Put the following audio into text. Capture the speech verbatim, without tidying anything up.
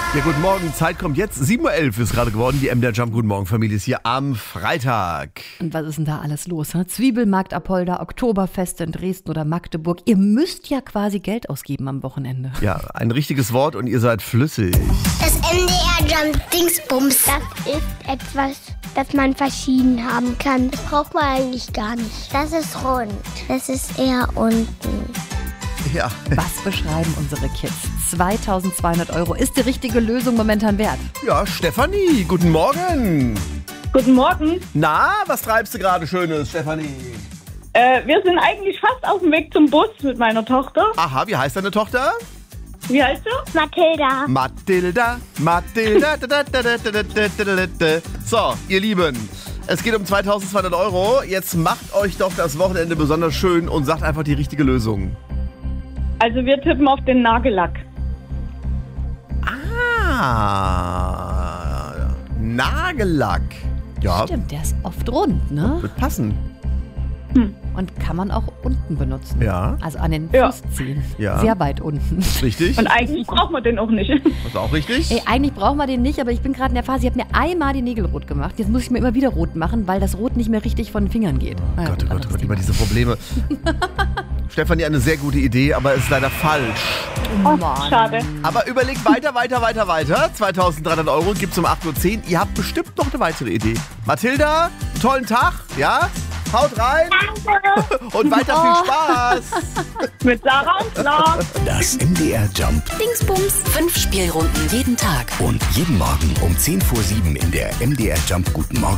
Ja, guten Morgen. Zeit kommt jetzt. sieben Uhr elf ist gerade geworden. Die M D R Jump Guten Morgen Familie ist hier am Freitag. Und was ist denn da alles los? Ne? Zwiebelmarkt Apolda, Oktoberfeste in Dresden oder Magdeburg. Ihr müsst ja quasi Geld ausgeben am Wochenende. Ja, ein richtiges Wort und ihr seid flüssig. Das M D R Jump Dingsbums. Das ist etwas, das man verschieden haben kann. Das braucht man eigentlich gar nicht. Das ist rund. Das ist eher unten. Ja. Was beschreiben unsere Kids? zweitausendzweihundert Euro ist die richtige Lösung momentan wert. Ja, Stefanie, guten Morgen. Guten Morgen. Na, was treibst du gerade Schönes, Stefanie? Äh, wir sind eigentlich fast auf dem Weg zum Bus mit meiner Tochter. Aha, wie heißt deine Tochter? Wie heißt du? Mathilda. Mathilda, Mathilda. da, da, da, da, da, da, da, da. So, ihr Lieben, es geht um zweitausendzweihundert Euro. Jetzt macht euch doch das Wochenende besonders schön und sagt einfach die richtige Lösung. Also wir tippen auf den Nagellack. Ah, Nagellack. Ja, Stimmt, der ist oft rund, ne? wird passen. Und kann man auch unten benutzen. Ja. Also an den Ja. Fußzehen. Ja. Sehr weit unten. Richtig? Und eigentlich braucht man den auch nicht. Das ist auch richtig? Ey, eigentlich braucht man den nicht, aber ich bin gerade in der Phase, ich habe mir einmal die Nägel rot gemacht. Jetzt muss ich mir immer wieder rot machen, weil das Rot nicht mehr richtig von den Fingern geht. Oh Naja, Gott, oh Gott, oh anderes Gott, immer Thema. diese Probleme. Stefanie, eine sehr gute Idee, aber ist leider falsch. Oh, Oh, Mann. schade. Aber überlegt weiter, weiter, weiter, weiter. zweitausenddreihundert Euro gibt's um acht Uhr zehn. Ihr habt bestimmt noch eine weitere Idee. Mathilda, tollen Tag, ja? Haut rein und weiter viel Spaß. Mit Sarah und Lars. Das M D R Jump Dingsbums. Fünf Spielrunden jeden Tag. und jeden Morgen um zehn vor sieben in der M D R Jump Guten Morgen